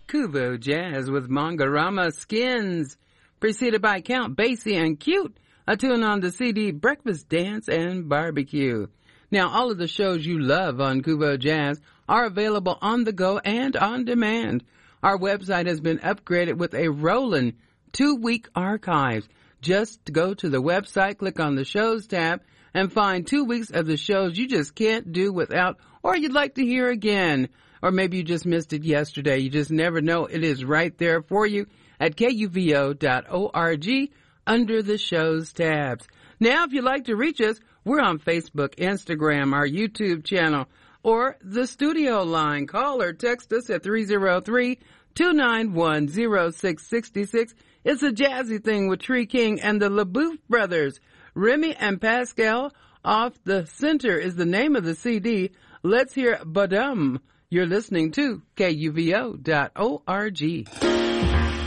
Kuvo Jazz with Mangarama Skins, preceded by Count Basie and Cute, a tune on the CD Breakfast, Dance, and Barbecue. Now, all of the shows you love on Kuvo Jazz are available on the go and on demand. Our website has been upgraded with a rolling 2-week archives. Just go to the website, click on the shows tab, and find 2 weeks of the shows you just can't do without, or you'd like to hear again. Or maybe you just missed it yesterday. You just never know. It is right there for you at kuvo.org under the shows tabs. Now, if you'd like to reach us, we're on Facebook, Instagram, our YouTube channel, or the studio line. Call or text us at 303-291-0666. It's a jazzy thing with Tree King and the LaBouffe brothers. Remy and Pascal off the Center is the name of the CD. Let's hear Badum. You're listening to KUVO.org.